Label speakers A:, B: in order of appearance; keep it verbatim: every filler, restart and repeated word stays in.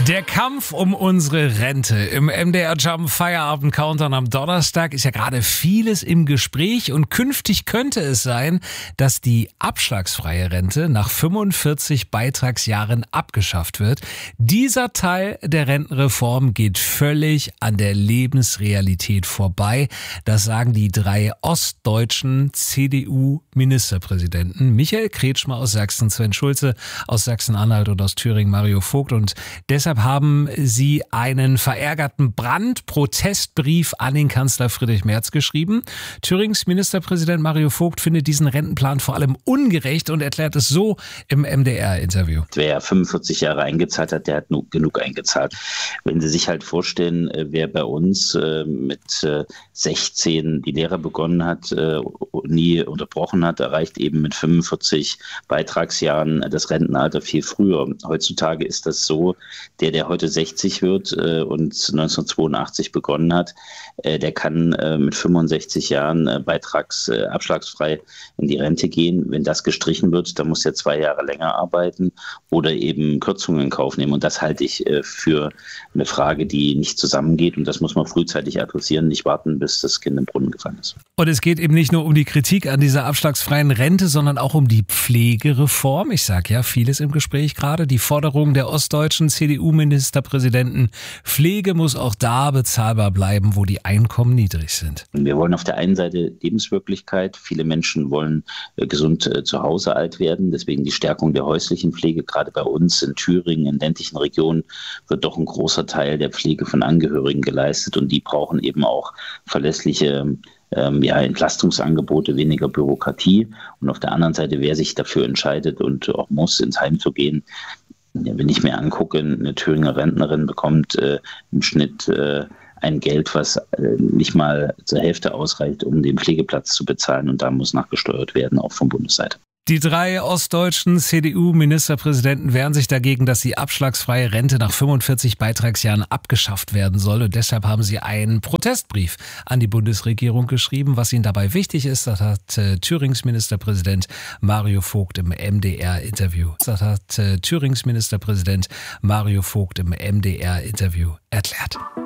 A: Der Kampf um unsere Rente im M D R Jump Feierabend Countdown am Donnerstag ist ja gerade vieles im Gespräch und künftig könnte es sein, dass die abschlagsfreie Rente nach fünfundvierzig Beitragsjahren abgeschafft wird. Dieser Teil der Rentenreform geht völlig an der Lebensrealität vorbei. Das sagen die drei ostdeutschen C D U-Ministerpräsidenten Michael Kretschmer aus Sachsen, Sven Schulze aus Sachsen-Anhalt und aus Thüringen Mario Vogt, und deshalb haben sie einen verärgerten Brandprotestbrief an den Kanzler Friedrich Merz geschrieben. Thürings Ministerpräsident Mario Vogt findet diesen Rentenplan vor allem ungerecht und erklärt es so im M D R-Interview.
B: Wer fünfundvierzig Jahre eingezahlt hat, der hat nu- genug eingezahlt. Wenn Sie sich halt vorstellen, wer bei uns äh, mit äh, sechzehn die Lehre begonnen hat, äh, nie unterbrochen hat, erreicht eben mit fünfundvierzig Beitragsjahren das Rentenalter viel früher. Heutzutage ist das so, der, der heute sechzig wird äh, und neunzehnhundertzweiundachtzig begonnen hat, äh, der kann äh, mit fünfundsechzig Jahren äh, beitrags, äh, abschlagsfrei in die Rente gehen. Wenn das gestrichen wird, dann muss er zwei Jahre länger arbeiten oder eben Kürzungen in Kauf nehmen. Und das halte ich äh, für eine Frage, die nicht zusammengeht. Und das muss man frühzeitig adressieren, nicht warten, bis das Kind im Brunnen gefallen ist.
A: Und es geht eben nicht nur um die Kritik an dieser abschlagsfreien Rente, sondern auch um die Pflegereform. Ich sage ja vieles im Gespräch gerade. Die Forderung der ostdeutschen C D U-Ministerpräsidenten: Pflege muss auch da bezahlbar bleiben, wo die Einkommen niedrig sind.
B: Wir wollen auf der einen Seite Lebenswirklichkeit. Viele Menschen wollen äh, gesund äh, zu Hause alt werden. Deswegen die Stärkung der häuslichen Pflege. Gerade bei uns in Thüringen, in ländlichen Regionen, wird doch ein großer Teil der Pflege von Angehörigen geleistet. Und die brauchen eben auch verlässliche Ähm, ja, Entlastungsangebote, weniger Bürokratie. Und auf der anderen Seite, wer sich dafür entscheidet und auch muss, ins Heim zu gehen, wenn ich mir angucke, eine Thüringer Rentnerin bekommt äh, im Schnitt äh, ein Geld, was äh, nicht mal zur Hälfte ausreicht, um den Pflegeplatz zu bezahlen. Und da muss nachgesteuert werden, auch von Bundesseite.
A: Die drei ostdeutschen C D U-Ministerpräsidenten wehren sich dagegen, dass die abschlagsfreie Rente nach fünfundvierzig Beitragsjahren abgeschafft werden soll. Und deshalb haben sie einen Protestbrief an die Bundesregierung geschrieben. Was ihnen dabei wichtig ist, das hat äh, Thürings Ministerpräsident Mario Vogt im M D R-Interview. Das hat äh, Thürings Ministerpräsident Mario Vogt im M D R-Interview erklärt.